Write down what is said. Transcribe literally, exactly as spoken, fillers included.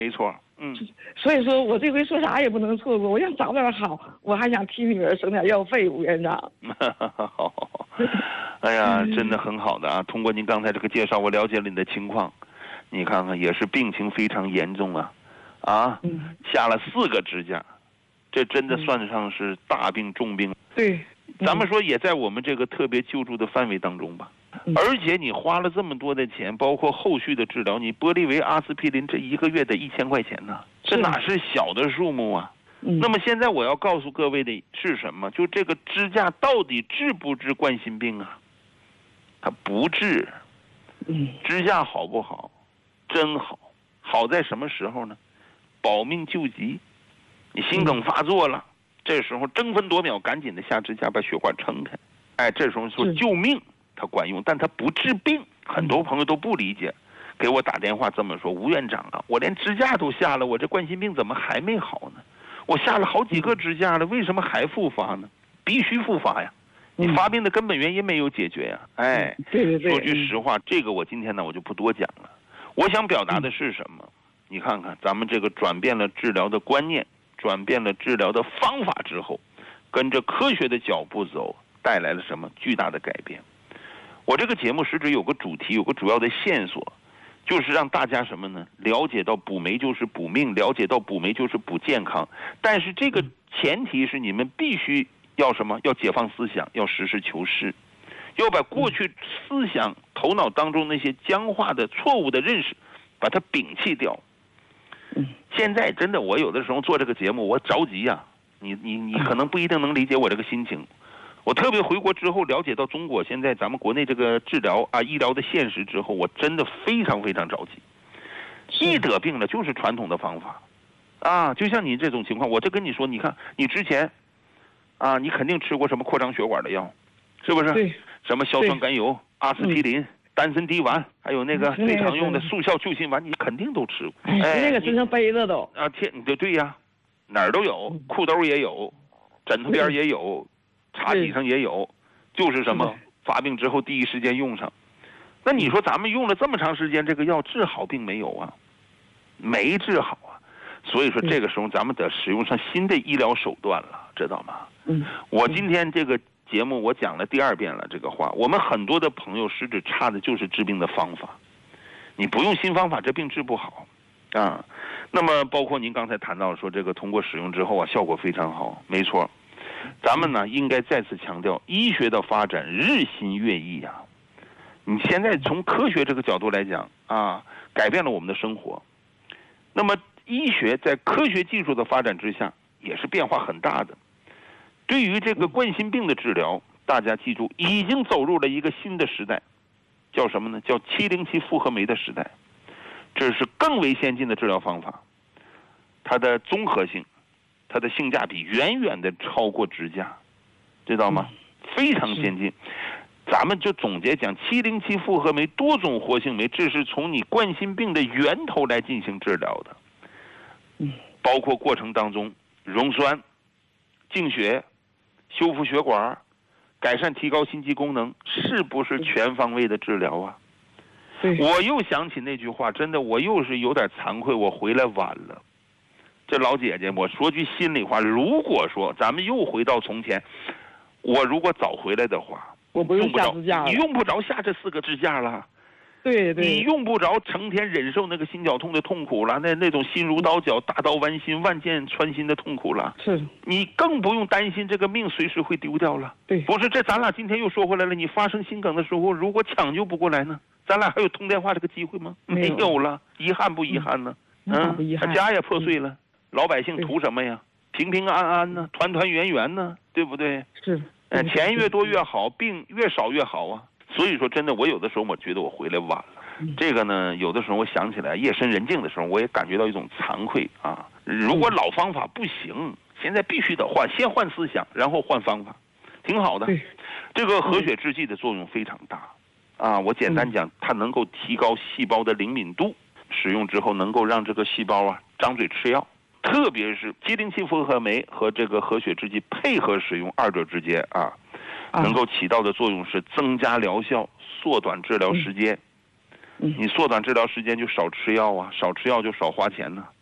没错，嗯。 所以说我这回说啥也不能错过，我想早点好，我还想替女儿省点药费，吴院长。 好，哎呀，真的很好的啊！通过您刚才这个介绍，我了解了你的情况。你看看，也是病情非常严重啊，啊， 嗯、 下了四个支架，这真的算得上是大病重病。 对。嗯、 咱们说也在我们这个特别救助的范围当中吧， 嗯、 而且你花了这么多的钱，包括后续的治疗，你玻利维阿司匹林这一个月得一千块钱呢，这哪是小的数目啊？ 嗯、 那么现在我要告诉各位的是什么？就这个支架到底治不治冠心病啊？它不治。 嗯， 支架好不好？真好，好在什么时候呢？保命救急，你心梗发作了。嗯，这时候争分夺秒，赶紧的下支架把血管撑开，哎，这时候说救命，它管用，但它不治病。很多朋友都不理解，给我打电话这么说：吴院长啊，我连支架都下了，我这冠心病怎么还没好呢？我下了好几个支架了，为什么还复发呢？必须复发呀！你发病的根本原因没有解决呀！哎， 对对对。 说句实话，这个我今天呢我就不多讲了。我想表达的是什么？你看看咱们这个转变了治疗的观念。转变了治疗的方法之后，跟着科学的脚步走，带来了什么巨大的改变？我这个节目实质有个主题，有个主要的线索，就是让大家什么呢？了解到补酶就是补命，了解到补酶就是补健康。但是这个前提是你们必须要什么？要解放思想，要实事求是，要把过去思想头脑当中那些僵化的错误的认识，把它摒弃掉。现在真的，我有的时候做这个节目，我着急呀、啊。你你你可能不一定能理解我这个心情。我特别回国之后了解到中国现在咱们国内这个治疗啊医疗的现实之后，我真的非常非常着急。一得病了就是传统的方法，啊，就像你这种情况，我这跟你说，你看你之前，啊，你肯定吃过什么扩张血管的药，是不是？ 对。 什么硝酸甘油、阿司匹林。嗯，丹参滴丸，还有那个最常用的速效救心丸，你肯定都吃过。 哎，那个真成杯子都啊，天，对对呀，哪儿都有，裤兜也有，枕头边也有，茶几上也有，就是什么发病之后第一时间用上。那你说咱们用了这么长时间，这个药治好病没有啊？没治好啊。所以说这个时候咱们得使用上新的医疗手段了，知道吗？ 嗯， 我今天这个节目我讲了第二遍了，这个话，我们很多的朋友实质差的就是治病的方法，你不用新方法，这病治不好啊。那么包括您刚才谈到说这个通过使用之后啊，效果非常好，没错。咱们呢应该再次强调，医学的发展日新月异啊。你现在从科学这个角度来讲啊，改变了我们的生活。那么医学在科学技术的发展之下，也是变化很大的。对于这个冠心病的治疗，大家记住，已经走入了一个新的时代，叫什么呢？叫七零七复合酶的时代。这是更为先进的治疗方法，它的综合性，它的性价比远远的超过支架，知道吗？非常先进。咱们就总结讲，七零七复合酶多种活性酶，这是从你冠心病的源头来进行治疗的，包括过程当中溶栓、净血、修复血管、改善提高心肌功能，是不是全方位的治疗啊？我又想起那句话，真的，我又是有点惭愧，我回来晚了。这老姐姐，我说句心里话，如果说咱们又回到从前，我如果早回来的话， 我不用下支架了， 你用不着下这四个支架了。 对对， 你用不着成天忍受那个心绞痛的痛苦了，那那种心如刀绞、大刀剜心、万箭穿心的痛苦了。 是， 你更不用担心这个命随时会丢掉了。 对， 不是，这咱俩今天又说回来了。你发生心梗的时候，如果抢救不过来呢，咱俩还有通电话这个机会吗？没有了，遗憾不遗憾呢？ 嗯，不遗憾。 家也破碎了，老百姓图什么呀？平平安安呢，团团圆圆呢，对不对？ 是， 呃，钱越多越好，病越少越好啊。所以说，真的，我有的时候我觉得我回来晚了。嗯、这个呢，有的时候我想起来，夜深人静的时候，我也感觉到一种惭愧啊。如果老方法不行，现在必须得换，先换思想，然后换方法，挺好的。这个活血制剂的作用非常大啊。我简单讲，它能够提高细胞的灵敏度，使用之后能够让这个细胞啊张嘴吃药。特别是七零七复合酶和这个活血制剂配合使用，二者之间啊。能够起到的作用是增加疗效、缩短治疗时间。 嗯你缩短治疗时间就少吃药啊，少吃药就少花钱呢、